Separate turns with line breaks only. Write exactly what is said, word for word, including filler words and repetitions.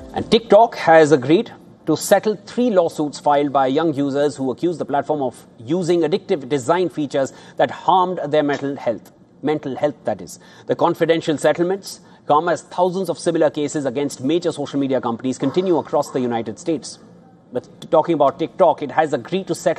And TikTok has agreed to settle three lawsuits filed by young users who accuse the platform of using addictive design features that harmed their mental health. Mental health, that is. The confidential settlements come as thousands of similar cases against major social media companies continue across the United States. But talking about TikTok, it has agreed to settle